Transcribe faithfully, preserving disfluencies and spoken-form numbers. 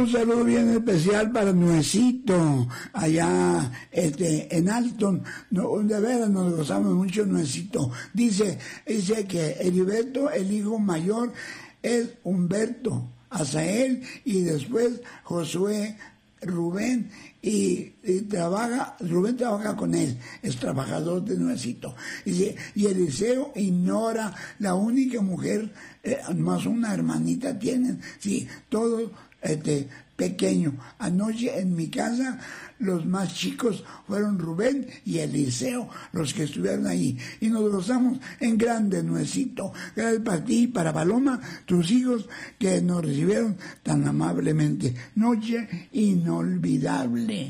un saludo bien especial para Nuecito, allá este, en Alton. No, de veras nos gozamos mucho, Nuecito. Dice, dice que Heriberto, el hijo mayor, es Humberto, Asael, y después Josué, Rubén, y, y trabaja, Rubén trabaja con él, es trabajador de Nuecito. Y, y Eliseo y Nora, la única mujer, eh, más una hermanita tienen, sí, todos este, pequeño. Anoche en mi casa los más chicos fueron Rubén y Eliseo, los que estuvieron ahí. Y nos gozamos en grande, Nuecito. Gracias para ti y para Paloma, tus hijos, que nos recibieron tan amablemente. Noche inolvidable.